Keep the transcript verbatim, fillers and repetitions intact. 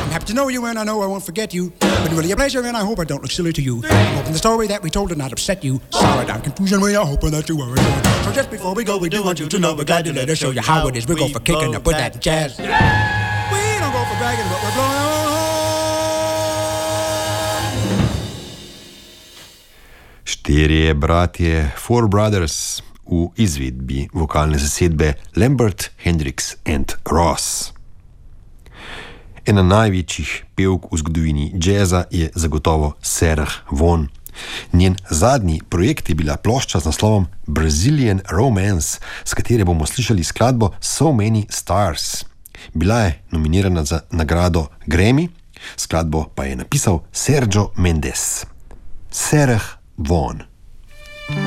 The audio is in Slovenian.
I'm happy to know you and I know I won't forget you. Been really a pleasure and I hope I don't look silly to you. I'm hoping the story that we told did not upset you. Sorry, down confusion, we are hoping that you were enjoying. So just before we go, we do want you to know we're glad to let us show you how it is. We go for kicking up with that jazz. We don't go for bragging, but we're blowing our own horn. Štirje bratje, Four Brothers, v izvedbi vokalne zasedbe Lambert, Hendricks and Ross. Ena največjih pevk v zgodovini jazza je zagotovo Sarah Vaughan. Njen zadnji projekt je bila plošča z naslovom Brazilian Romance, s katere bomo slišali skladbo So Many Stars. Bila je nominirana za nagrado Grammy, skladbo pa je napisal Sergio Mendes. Sarah Vaughan.